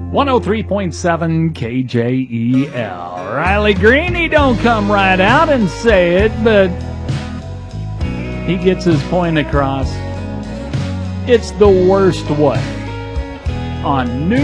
103.7 KJEL. Riley Green, he don't come right out and say it, but he gets his point across. It's the worst way on New